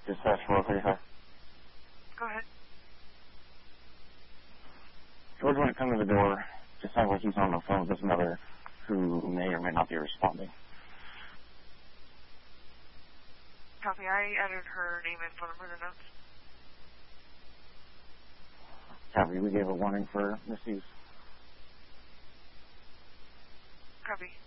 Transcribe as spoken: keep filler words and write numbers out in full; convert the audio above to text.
Dispatch four thirty-five. Go ahead. George, when it comes to the door, just sounds like he's on the phone with his mother, who may or may not be responding. Copy. I added her name and phone number to the notes. Copy. We gave a warning for misuse. Copy.